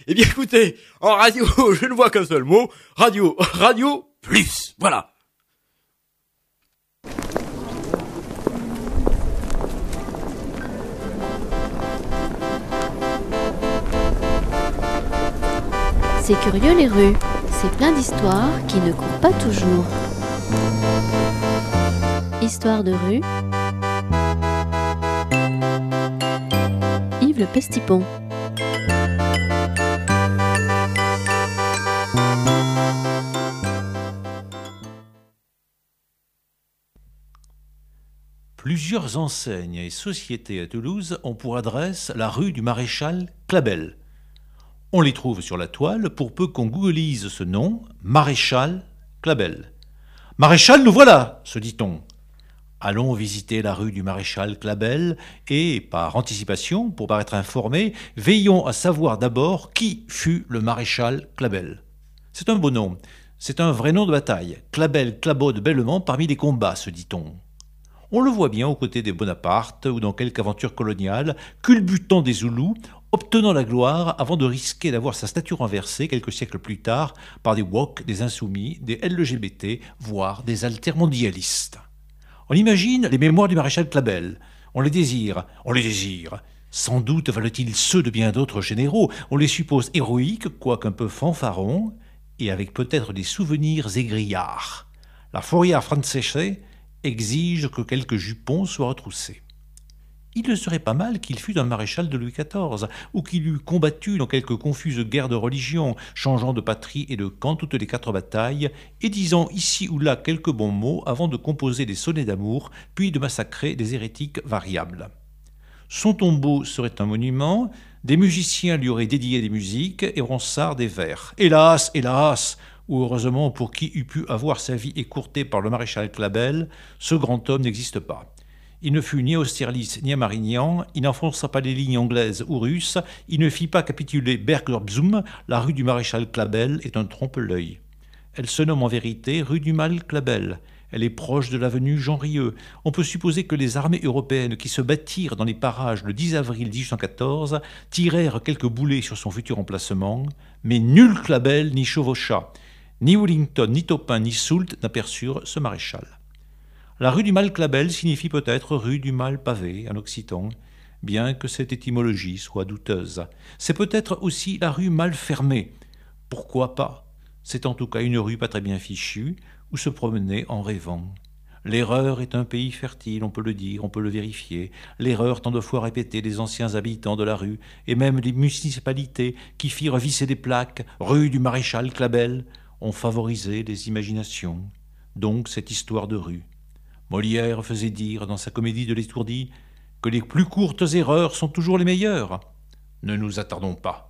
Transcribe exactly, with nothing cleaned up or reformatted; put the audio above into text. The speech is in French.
Eh bien écoutez, en radio, je ne vois qu'un seul mot, radio, radio, plus, voilà. C'est curieux les rues, c'est plein d'histoires qui ne courent pas toujours. Histoire de rue, Yves Le Pestipon. Plusieurs enseignes et sociétés à Toulouse ont pour adresse la rue du Maréchal Clabel. On les trouve sur la toile pour peu qu'on googlise ce nom, Maréchal Clabel. Maréchal, nous voilà, se dit-on. Allons visiter la rue du Maréchal Clabel et, par anticipation, pour paraître informés, veillons à savoir d'abord qui fut le Maréchal Clabel. C'est un beau nom, c'est un vrai nom de bataille. Clabel, Clabaud de Bellemont parmi les combats, se dit-on. On le voit bien aux côtés des Bonaparte ou dans quelque aventure coloniale, culbutant des Zoulous, obtenant la gloire avant de risquer d'avoir sa statue renversée quelques siècles plus tard par des woke, des insoumis, des L G B T, voire des altermondialistes. On imagine les mémoires du maréchal Clabel. On les désire, on les désire. Sans doute valent-ils ceux de bien d'autres généraux. On les suppose héroïques, quoiqu'un peu fanfarons, et avec peut-être des souvenirs aigrillards. La Foria Francese exige que quelques jupons soient retroussés. Il ne serait pas mal qu'il fût un maréchal de Louis quatorze, ou qu'il eût combattu dans quelques confuses guerres de religion, changeant de patrie et de camp toutes les quatre batailles, et disant ici ou là quelques bons mots avant de composer des sonnets d'amour, puis de massacrer des hérétiques variables. Son tombeau serait un monument, des musiciens lui auraient dédié des musiques, et Ronsard des vers. Hélas, hélas, ou heureusement pour qui eût pu avoir sa vie écourtée par le maréchal Clabel, ce grand homme n'existe pas. Il ne fut ni à Austerlitz ni à Marignan, il n'enfonça pas les lignes anglaises ou russes, il ne fit pas capituler Berg-op-Zoom, la rue du maréchal Clabel est un trompe-l'œil. Elle se nomme en vérité rue du Mal Clabel. Elle est proche de l'avenue Jean-Rieux. On peut supposer que les armées européennes qui se battirent dans les parages le dix avril dix-huit cent quatorze tirèrent quelques boulets sur son futur emplacement, mais nul Clabel n'y chevaucha. Ni Wellington, ni Topin, ni Soult n'aperçurent ce maréchal. La rue du Mal Clabel signifie peut-être rue du Mal Pavé en occitan, bien que cette étymologie soit douteuse. C'est peut-être aussi la rue Mal Fermée. Pourquoi pas? C'est en tout cas une rue pas très bien fichue, où se promener en rêvant. L'erreur est un pays fertile, on peut le dire, on peut le vérifier. L'erreur tant de fois répétée des anciens habitants de la rue, et même des municipalités qui firent visser des plaques « Rue du Maréchal Clabel » ont favorisé les imaginations. Donc cette histoire de rue. Molière faisait dire dans sa comédie de l'Étourdi que les plus courtes erreurs sont toujours les meilleures. Ne nous attardons pas.